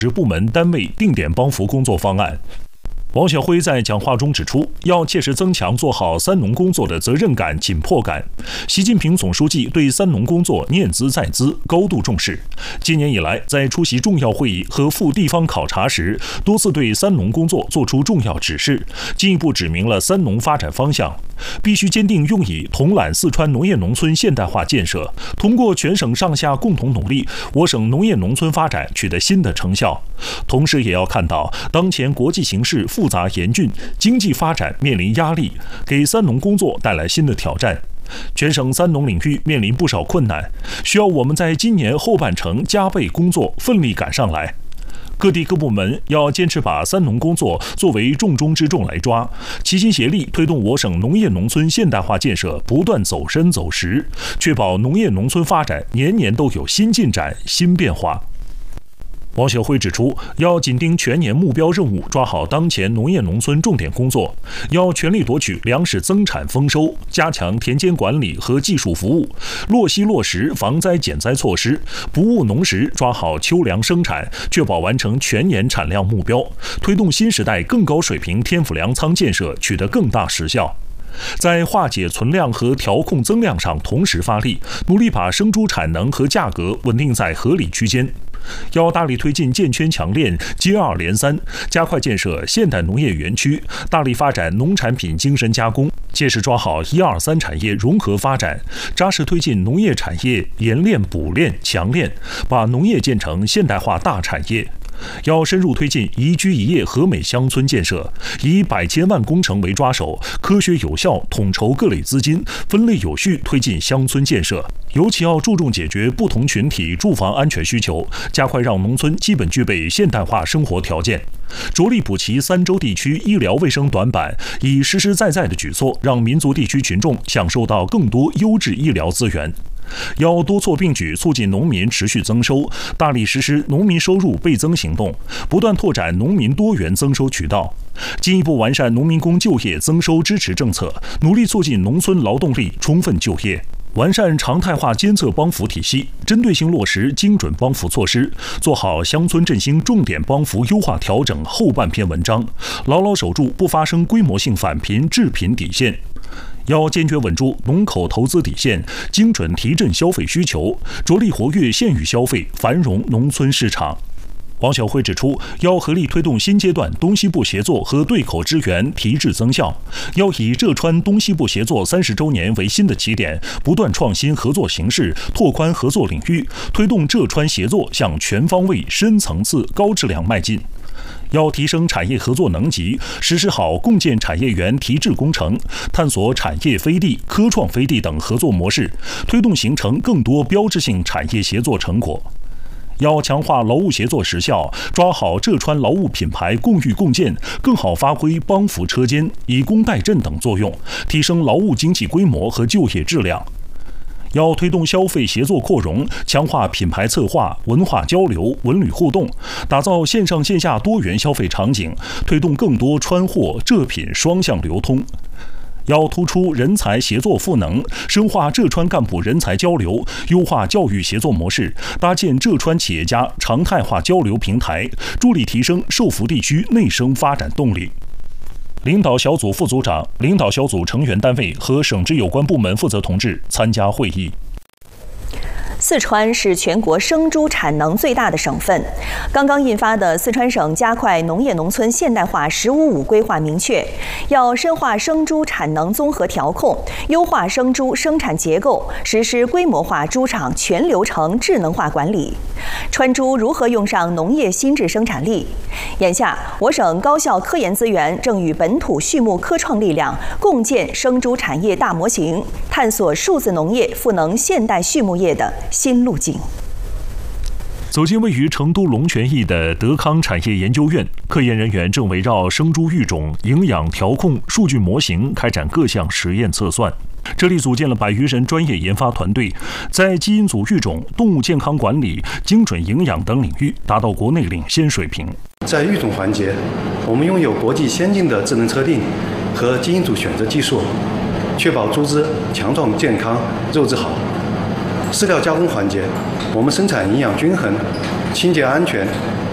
部门单位定点帮扶工作方案。王晓辉在讲话中指出，要切实增强做好三农工作的责任感、紧迫感。习近平总书记对三农工作念兹在兹，高度重视。今年以来，在出席重要会议和赴地方考察时，多次对三农工作作出重要指示，进一步指明了三农发展方向。必须坚定用以统揽四川农业农村现代化建设，通过全省上下共同努力，我省农业农村发展取得新的成效。同时也要看到，当前国际形势复杂严峻，经济发展面临压力，给三农工作带来新的挑战。全省三农领域面临不少困难，需要我们在今年后半程加倍工作，奋力赶上来。各地各部门要坚持把三农工作作为重中之重来抓，齐心协力推动我省农业农村现代化建设不断走深走实，确保农业农村发展年年都有新进展、新变化。王晓辉指出，要紧盯全年目标任务，抓好当前农业农村重点工作，要全力夺取粮食增产丰收，加强田间管理和技术服务，落细落实防灾减灾措施，不误农时抓好秋粮生产，确保完成全年产量目标，推动新时代更高水平天府粮仓建设取得更大实效。在化解存量和调控增量上同时发力，努力把生猪产能和价格稳定在合理区间。要大力推进建圈强链、接二连三，加快建设现代农业园区，大力发展农产品精深加工，切实抓好1、2、3产业融合发展，扎实推进农业产业研炼、补炼、强炼，把农业建成现代化大产业。要深入推进宜居宜业和美乡村建设，以百千万工程为抓手，科学有效统筹各类资金，分类有序推进乡村建设。尤其要注重解决不同群体住房安全需求，加快让农村基本具备现代化生活条件，着力补齐三州地区医疗卫生短板，以实实在在的举措让民族地区群众享受到更多优质医疗资源。要多措并举促进农民持续增收，大力实施农民收入倍增行动，不断拓展农民多元增收渠道，进一步完善农民工就业增收支持政策，努力促进农村劳动力充分就业。完善常态化监测帮扶体系，针对性落实精准帮扶措施，做好乡村振兴重点帮扶优化调整后半篇文章，牢牢守住不发生规模性返贫致贫底线。要坚决稳住农口投资底线，精准提振消费需求，着力活跃县域消费，繁荣农村市场。王晓辉指出，要合力推动新阶段东西部协作和对口支援提质增效，要以浙川东西部协作30周年为新的起点，不断创新合作形式，拓宽合作领域，推动浙川协作向全方位、深层次、高质量迈进。要提升产业合作能级，实施好共建产业园提质工程，探索产业飞地、科创飞地等合作模式，推动形成更多标志性产业协作成果。要强化劳务协作实效，抓好浙川劳务品牌共育共建，更好发挥帮扶车间、以工代赈等作用，提升劳务经济规模和就业质量。要推动消费协作扩容，强化品牌策划、文化交流、文旅互动，打造线上线下多元消费场景，推动更多川货浙品双向流通。要突出人才协作赋能，深化浙川干部人才交流，优化教育协作模式，搭建浙川企业家常态化交流平台，助力提升受扶地区内生发展动力。领导小组副组长、领导小组成员单位和省直有关部门负责同志参加会议。 四川是全国生猪产能最大的省份。刚刚印发的四川省加快农业农村现代化“十五五”规划明确，要深化生猪产能综合调控，优化生猪生产结构，实施规模化猪场全流程智能化管理。川猪如何用上农业新质生产力？眼下，我省高校科研资源正与本土畜牧科创力量共建生猪产业大模型，探索数字农业赋能现代畜牧业的新路径。 走进位于成都龙泉驿的德康产业研究院，科研人员正围绕生猪育种、营养调控、数据模型开展各项实验测算。这里组建了100余人专业研发团队，在基因组育种、动物健康管理、精准营养等领域达到国内领先水平。 在育种环节，我们拥有国际先进的智能测定和基因组选择技术，确保猪只强壮健康、肉质好。饲料加工环节，我们生产营养均衡、清洁安全、